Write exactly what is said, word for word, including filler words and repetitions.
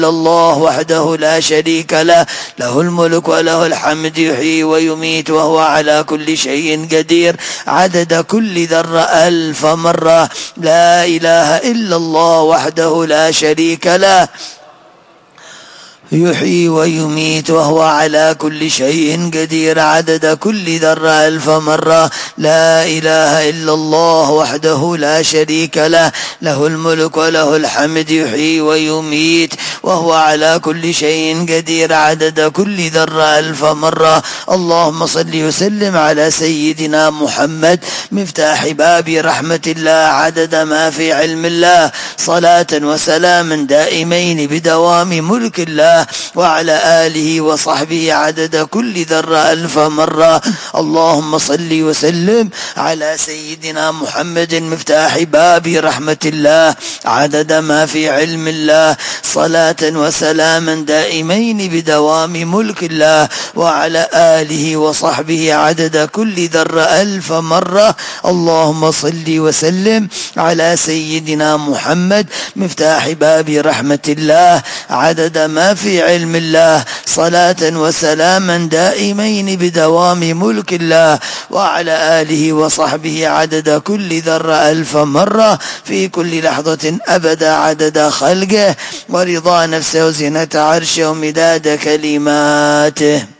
الله وحده لا شريك له، له الملك وله الحمد يحيي ويميت وهو على كل شيء قدير عدد كل ذرة ألف مرة. لا إله إلا الله وحده لا شريك له، يحيي ويميت وهو على كل شيء قدير عدد كل ذرة ألف مرة. لا إله إلا الله وحده لا شريك له، له الملك وله الحمد يحيي ويميت وهو على كل شيء قدير عدد كل ذرة ألف مرة. اللهم صل وسلم على سيدنا محمد مفتاح باب رحمة الله عدد ما في علم الله، صلاة وسلاما دائمين بدوام ملك الله، وعلى آله وصحبه عدد كل ذرة ألف مرة. اللهم صل وسلم على سيدنا محمد مفتاح باب رحمة الله عدد ما في علم الله، صلاة وسلاما دائمين بدوام ملك الله، وعلى آله وصحبه عدد كل ذرة ألف مرة. اللهم صل وسلم على سيدنا محمد مفتاح باب رحمة الله عدد ما في علم الله، صلاة وسلاما دائمين بدوام ملك الله، وعلى آله وصحبه عدد كل ذرة ألف مرة في كل لحظة أبدا عدد خلقه ورضا نفسه وزنة عرشه ومداد كلماته.